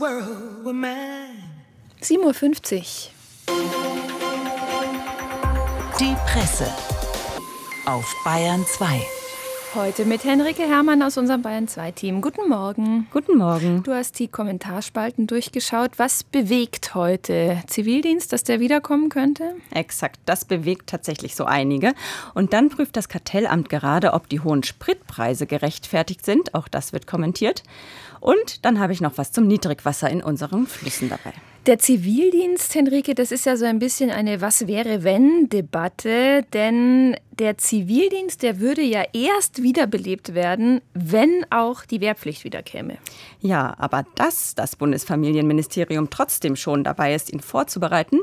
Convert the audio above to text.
7:50 Uhr. Die Presse auf Bayern 2. Heute mit Henrike Herrmann aus unserem Bayern 2-Team. Guten Morgen. Guten Morgen. Du hast die Kommentarspalten durchgeschaut. Was bewegt heute? Zivildienst, dass der wiederkommen könnte? Exakt, das bewegt tatsächlich so einige. Und dann prüft das Kartellamt gerade, ob die hohen Spritpreise gerechtfertigt sind. Auch das wird kommentiert. Und dann habe ich noch was zum Niedrigwasser in unseren Flüssen dabei. Der Zivildienst, Henrike, das ist ja so ein bisschen eine Was-wäre-wenn-Debatte, denn der Zivildienst, der würde ja erst wiederbelebt werden, wenn auch die Wehrpflicht wieder käme. Ja, aber dass das Bundesfamilienministerium trotzdem schon dabei ist, ihn vorzubereiten,